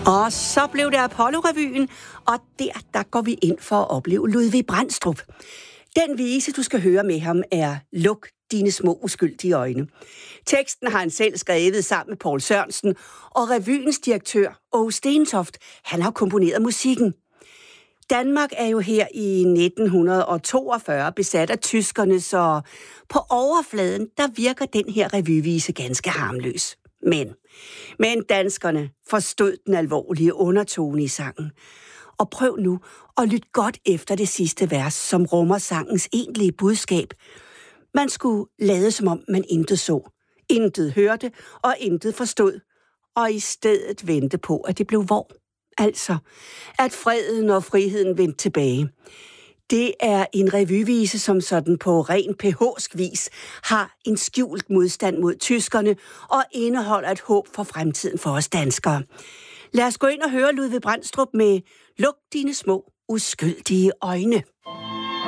Og så blev det Apollo-revyen, og der går vi ind for at opleve Ludvig Brandstrup. Den vise, du skal høre med ham, er Luk dine små uskyldige øjne. Teksten har han selv skrevet sammen med Poul Sørensen, og revyens direktør, Åge Stentoft, han har komponeret musikken. Danmark er jo her i 1942 besat af tyskerne, så på overfladen, der virker den her revyvise ganske harmløs. Men danskerne forstod den alvorlige undertone i sangen. Og prøv nu at lytte godt efter det sidste vers, som rummer sangens egentlige budskab. Man skulle lade som om man intet så, intet hørte og intet forstod, og i stedet vente på, at det blev vor. Altså, at freden og friheden vendte tilbage. Det er en revyvise, som sådan på ren ph-sk vis har en skjult modstand mod tyskerne og indeholder et håb for fremtiden for os danskere. Lad os gå ind og høre Ludvig Brandstrup med Luk dine små uskyldige øjne.